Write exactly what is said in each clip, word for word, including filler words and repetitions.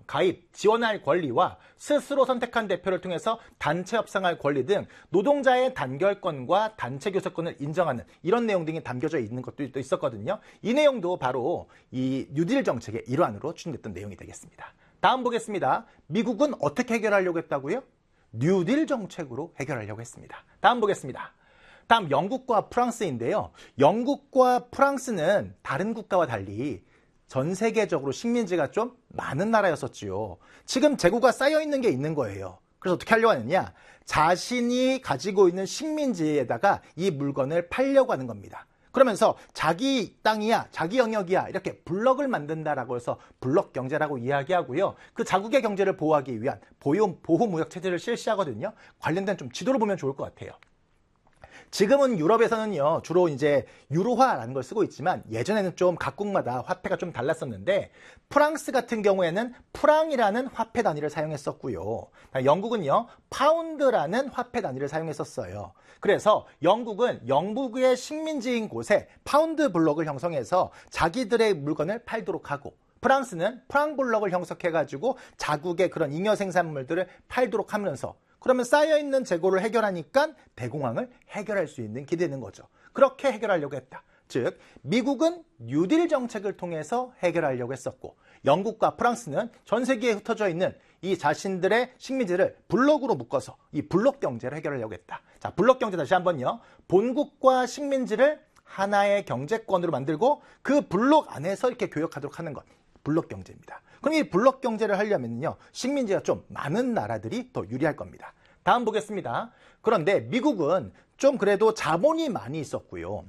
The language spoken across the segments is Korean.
가입, 지원할 권리와 스스로 선택한 대표를 통해서 단체 협상할 권리 등 노동자의 단결권과 단체 교섭권을 인정하는 이런 내용 등이 담겨져 있는 것도 있었거든요. 이 내용도 바로 이 뉴딜 정책의 일환으로 추진됐던 내용이 되겠습니다. 다음 보겠습니다. 미국은 어떻게 해결하려고 했다고요? 뉴딜 정책으로 해결하려고 했습니다. 다음 보겠습니다. 다음 영국과 프랑스인데요. 영국과 프랑스는 다른 국가와 달리 전 세계적으로 식민지가 좀 많은 나라였었지요. 지금 재고가 쌓여있는 게 있는 거예요. 그래서 어떻게 하려고 하느냐? 자신이 가지고 있는 식민지에다가 이 물건을 팔려고 하는 겁니다. 그러면서 자기 땅이야, 자기 영역이야 이렇게 블럭을 만든다라고 해서 블럭 경제라고 이야기하고요. 그 자국의 경제를 보호하기 위한 보호, 보호무역 체제를 실시하거든요. 관련된 좀 지도를 보면 좋을 것 같아요. 지금은 유럽에서는요, 주로 이제 유로화라는 걸 쓰고 있지만 예전에는 좀 각국마다 화폐가 좀 달랐었는데 프랑스 같은 경우에는 프랑이라는 화폐 단위를 사용했었고요. 영국은요, 파운드라는 화폐 단위를 사용했었어요. 그래서 영국은 영국의 식민지인 곳에 파운드 블록을 형성해서 자기들의 물건을 팔도록 하고 프랑스는 프랑 블록을 형성해가지고 자국의 그런 잉여 생산물들을 팔도록 하면서 그러면 쌓여있는 재고를 해결하니까 대공황을 해결할 수 있는 게 되는 거죠. 그렇게 해결하려고 했다. 즉 미국은 뉴딜 정책을 통해서 해결하려고 했었고 영국과 프랑스는 전 세계에 흩어져 있는 이 자신들의 식민지를 블록으로 묶어서 이 블록 경제를 해결하려고 했다. 자, 블록 경제 다시 한번요. 본국과 식민지를 하나의 경제권으로 만들고 그 블록 안에서 이렇게 교역하도록 하는 것. 블록 경제입니다. 그럼 이 블록 경제를 하려면요, 식민지가 좀 많은 나라들이 더 유리할 겁니다. 다음 보겠습니다. 그런데 미국은 좀 그래도 자본이 많이 있었고요.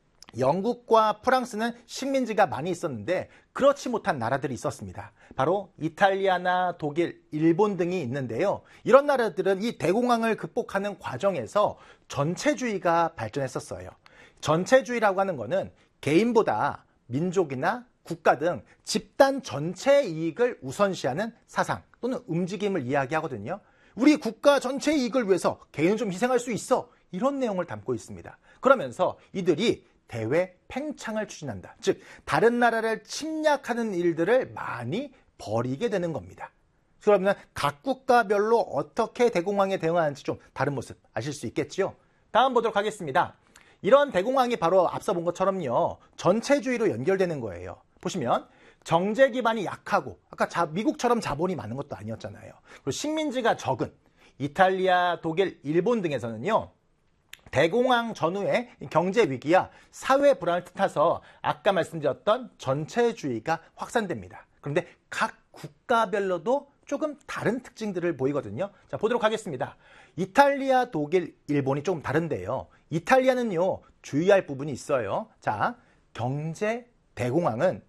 영국과 프랑스는 식민지가 많이 있었는데 그렇지 못한 나라들이 있었습니다. 바로 이탈리아나 독일, 일본 등이 있는데요. 이런 나라들은 이 대공황을 극복하는 과정에서 전체주의가 발전했었어요. 전체주의라고 하는 거는 개인보다 민족이나 국가 등 집단 전체 이익을 우선시하는 사상 또는 움직임을 이야기하거든요. 우리 국가 전체 이익을 위해서 개인은 좀 희생할 수 있어. 이런 내용을 담고 있습니다. 그러면서 이들이 대외 팽창을 추진한다. 즉 다른 나라를 침략하는 일들을 많이 벌이게 되는 겁니다. 그러면 각 국가별로 어떻게 대공황에 대응하는지 좀 다른 모습 아실 수 있겠죠? 다음 보도록 하겠습니다. 이런 대공황이 바로 앞서 본 것처럼요. 전체주의로 연결되는 거예요. 보시면 정제 기반이 약하고 아까 자, 미국처럼 자본이 많은 것도 아니었잖아요. 그리고 식민지가 적은 이탈리아, 독일, 일본 등에서는요. 대공황 전후의 경제 위기야 사회 불안을 뜻해서 아까 말씀드렸던 전체주의가 확산됩니다. 그런데 각 국가별로도 조금 다른 특징들을 보이거든요. 자, 보도록 하겠습니다. 이탈리아, 독일, 일본이 조금 다른데요. 이탈리아는요, 주의할 부분이 있어요. 자, 경제 대공황은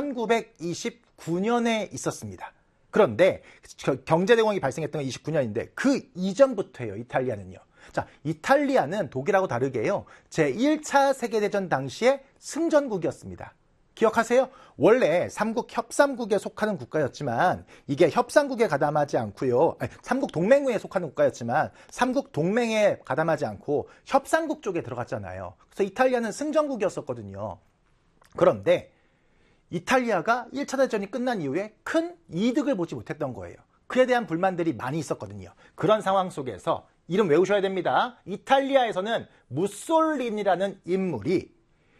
천구백이십구 년에 있었습니다. 그런데 경제 대공황이 발생했던 건 이십구 년인데 그 이전부터예요, 이탈리아는요. 자, 이탈리아는 독일하고 다르게요. 제일 차 세계대전 당시에 승전국이었습니다. 기억하세요? 원래 삼국 협삼국에 속하는 국가였지만 이게 협상국에 가담하지 않고요. 아니, 삼국 동맹에 속하는 국가였지만 삼국 동맹에 가담하지 않고 협상국 쪽에 들어갔잖아요. 그래서 이탈리아는 승전국이었었거든요. 그런데 이탈리아가 일 차 대전이 끝난 이후에 큰 이득을 보지 못했던 거예요. 그에 대한 불만들이 많이 있었거든요. 그런 상황 속에서 이름 외우셔야 됩니다. 이탈리아에서는 무솔리니라는 인물이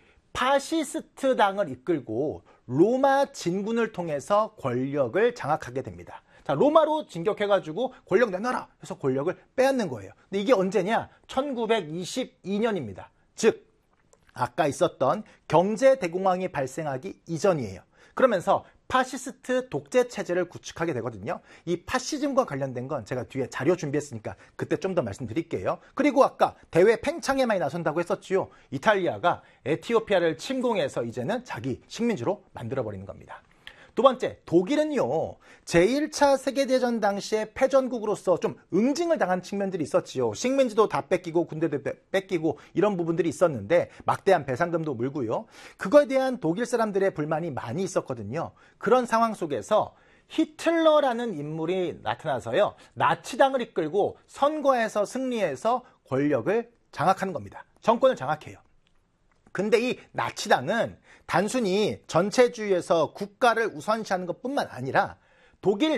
파시스트 당을 이끌고 로마 진군을 통해서 권력을 장악하게 됩니다. 자, 로마로 진격해가지고 권력 내놔라 해서 권력을 빼앗는 거예요. 근데 이게 언제냐? 천구백이십이 년입니다. 즉 아까 있었던 경제 대공황이 발생하기 이전이에요. 그러면서 파시스트 독재 체제를 구축하게 되거든요. 이 파시즘과 관련된 건 제가 뒤에 자료 준비했으니까 그때 좀 더 말씀드릴게요. 그리고 아까 대외 팽창에 많이 나선다고 했었지요. 이탈리아가 에티오피아를 침공해서 이제는 자기 식민지로 만들어버리는 겁니다. 두 번째, 독일은요. 제일 차 세계대전 당시에 패전국으로서 좀 응징을 당한 측면들이 있었지요. 식민지도 다 뺏기고 군대도 뺏기고 이런 부분들이 있었는데 막대한 배상금도 물고요. 그거에 대한 독일 사람들의 불만이 많이 있었거든요. 그런 상황 속에서 히틀러라는 인물이 나타나서요. 나치당을 이끌고 선거에서 승리해서 권력을 장악하는 겁니다. 정권을 장악해요. 근데 이 나치당은 단순히 전체주의에서 국가를 우선시하는 것뿐만 아니라 독일